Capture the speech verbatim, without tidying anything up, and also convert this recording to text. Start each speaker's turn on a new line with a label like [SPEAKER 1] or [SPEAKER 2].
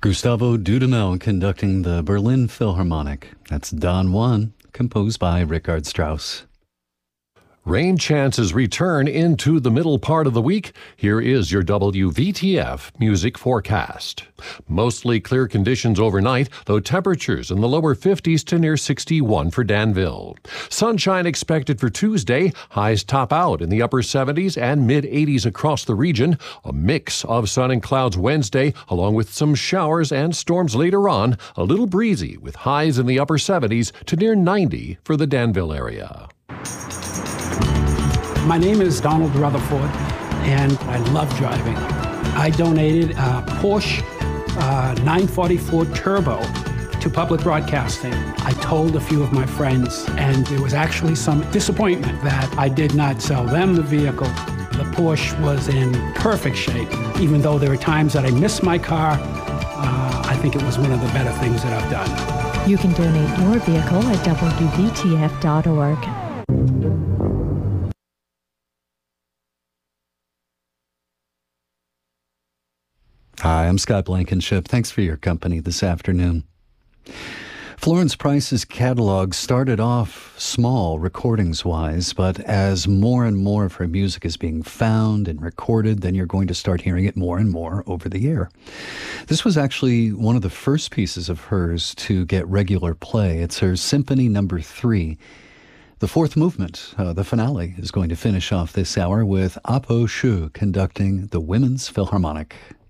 [SPEAKER 1] Gustavo Dudamel conducting the Berlin Philharmonic. That's Don Juan, composed by Richard Strauss.
[SPEAKER 2] Rain chances return into the middle part of the week. Here is your W V T F music forecast. Mostly clear conditions overnight, though temperatures in the lower fifties to near sixty-one for Danville. Sunshine expected for Tuesday. Highs top out in the upper seventies and mid-eighties across the region. A mix of sun and clouds Wednesday, along with some showers and storms later on. A little breezy with highs in the upper seventies to near ninety for the Danville area.
[SPEAKER 3] My name is Donald Rutherford, and I love driving. I donated a Porsche uh, nine forty-four Turbo to public broadcasting. I told a few of my friends, and there was actually some disappointment that I did not sell them the vehicle. The Porsche was in perfect shape. Even though there were times that I missed my car, uh, I think it was one of the better things that I've done.
[SPEAKER 4] You can donate your vehicle at W V T F dot org.
[SPEAKER 1] Hi, I'm Scott Blankenship. Thanks for your company this afternoon. Florence Price's catalog started off small recordings-wise, but as more and more of her music is being found and recorded, then you're going to start hearing it more and more over the air. This was actually one of the first pieces of hers to get regular play. It's her Symphony Number Three. The fourth movement, uh, the finale, is going to finish off this hour with Apo Shu conducting the Women's Philharmonic.